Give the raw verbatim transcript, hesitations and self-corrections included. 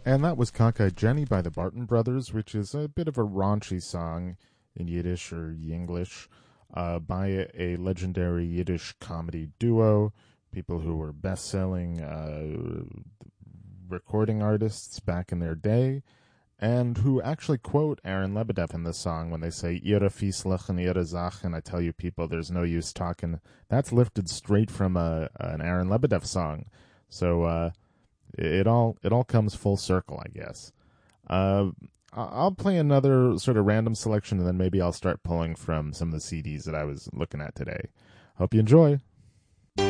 And that was Cockeyed Jenny by the Barton Brothers, which is a bit of a raunchy song in Yiddish or Yinglish uh, by a, a legendary Yiddish comedy duo, people who were best-selling uh, recording artists back in their day, and who actually quote Aaron Lebedev in the song when they say "Ihre Fieslach and Ihre Sachen." I tell you, people, there's no use talking. That's lifted straight from a an Aaron Lebedev song. So uh, it all it all comes full circle, I guess. Uh, I- I'll play another sort of random selection, and then maybe I'll start pulling from some of the C Ds that I was looking at today. Hope you enjoy.